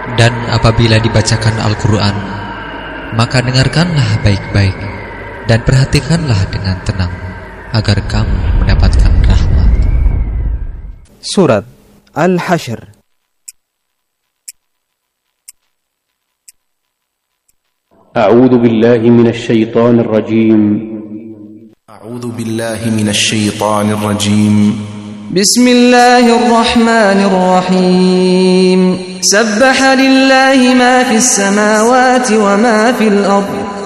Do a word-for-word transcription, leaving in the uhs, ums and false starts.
Dan apabila dibacakan Al-Quran, maka dengarkanlah baik-baik dan perhatikanlah dengan tenang, agar kamu mendapatkan rahmat. Surat Al-Hasyr. A'udzu billahi minasy syaithanir rajim. A'udzu billahi minasy syaithanir rajim. Bismillahirrahmanirrahim. Sabbaha lillahi ma fis samawati wa ma fil ardh.